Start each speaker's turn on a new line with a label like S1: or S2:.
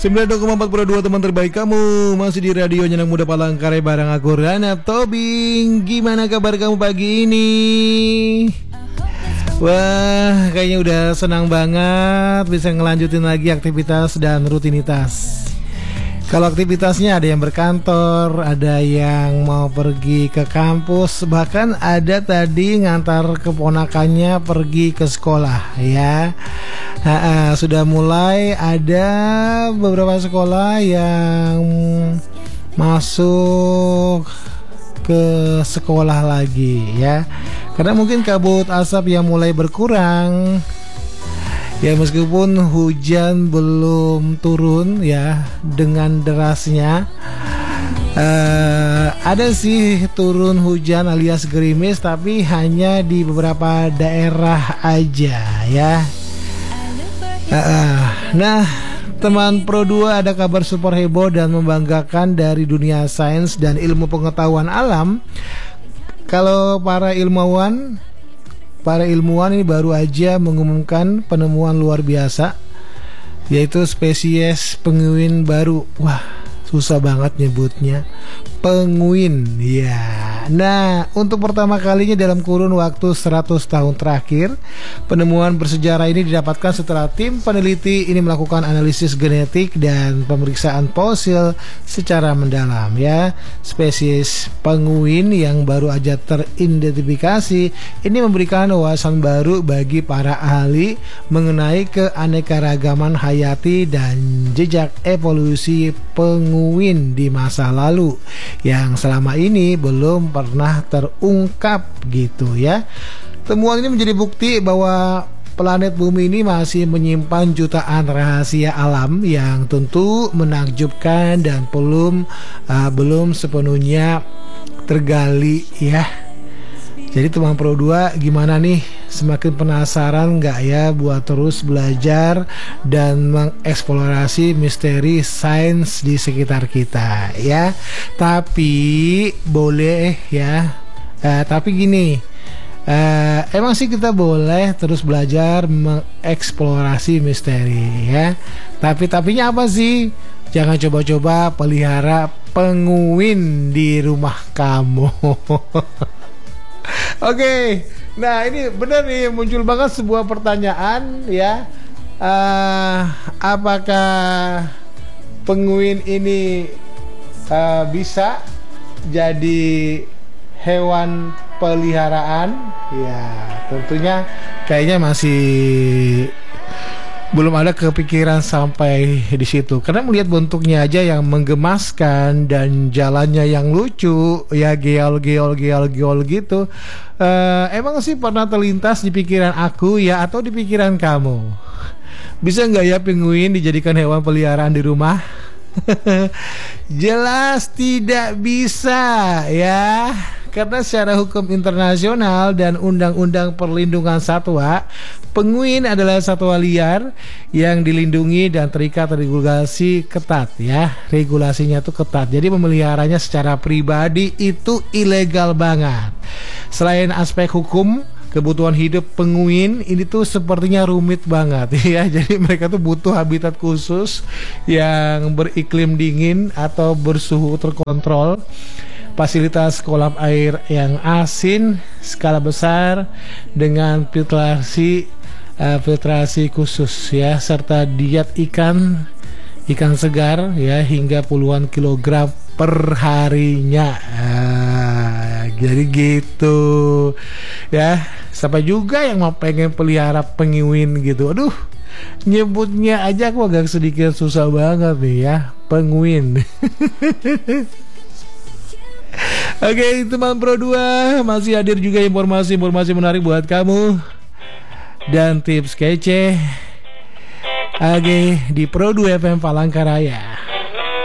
S1: 92 teman terbaik kamu masih di radio Nyenang Muda Palangkaraya bareng aku Rana Tobing. Gimana kabar kamu pagi ini? Wah, kayaknya udah senang banget bisa ngelanjutin lagi aktivitas dan rutinitas. Kalau aktivitasnya ada yang berkantor, ada yang mau pergi ke kampus, bahkan ada tadi ngantar keponakannya pergi ke sekolah ya. Sudah mulai ada beberapa sekolah yang masuk ke sekolah lagi ya. Karena mungkin kabut asap yang mulai berkurang. Ya meskipun hujan belum turun ya dengan derasnya, ada sih turun hujan alias gerimis, tapi hanya di beberapa daerah aja ya. Nah teman Pro 2, ada kabar super heboh dan membanggakan dari dunia sains dan ilmu pengetahuan alam. Kalau para ilmuwan ini baru aja mengumumkan penemuan luar biasa, yaitu spesies penguin baru. Wah, susah banget nyebutnya, penguin ya. Nah, untuk pertama kalinya dalam kurun waktu 100 tahun terakhir, penemuan bersejarah ini didapatkan setelah tim peneliti ini melakukan analisis genetik dan pemeriksaan fosil secara mendalam ya. Spesies penguin yang baru aja teridentifikasi ini memberikan wawasan baru bagi para ahli mengenai keanekaragaman hayati dan jejak evolusi penguin di masa lalu yang selama ini belum pernah terungkap gitu ya. Temuan ini menjadi bukti bahwa planet bumi ini masih menyimpan jutaan rahasia alam yang tentu menakjubkan dan belum sepenuhnya tergali ya. Jadi teman Pro 2 gimana nih, semakin penasaran nggak ya buat terus belajar dan mengeksplorasi misteri sains di sekitar kita ya. Tapi boleh ya, tapi gini, emang sih kita boleh terus belajar mengeksplorasi misteri ya. Tapinya apa sih? Jangan coba-coba pelihara penguin di rumah kamu. Oke, nah ini benar nih, muncul banget sebuah pertanyaan ya. Apakah penguin ini bisa jadi hewan peliharaan? Ya, tentunya kayaknya masih belum ada kepikiran sampai di situ, karena melihat bentuknya aja yang menggemaskan dan jalannya yang lucu ya, geol gitu. Emang sih pernah terlintas di pikiran aku ya, atau di pikiran kamu, bisa nggak ya penguin dijadikan hewan peliharaan di rumah? Jelas tidak bisa ya. Karena secara hukum internasional dan undang-undang perlindungan satwa, penguin adalah satwa liar yang dilindungi dan terikat regulasi ketat ya. Regulasinya tuh ketat. Jadi memeliharanya secara pribadi itu ilegal banget. Selain aspek hukum, kebutuhan hidup penguin ini tuh sepertinya rumit banget ya. Jadi mereka tuh butuh habitat khusus yang beriklim dingin atau bersuhu terkontrol, fasilitas kolam air yang asin skala besar dengan filtrasi khusus ya, serta diet ikan segar ya hingga puluhan kilogram per harinya. Jadi gitu ya. Siapa juga yang mau pengen pelihara penguin gitu? Aduh, nyebutnya aja aku agak sedikit susah banget nih ya, penguin. Oke, teman Pro 2, masih hadir juga informasi menarik buat kamu dan tips kece. Oke, di Pro 2 FM Palangkaraya.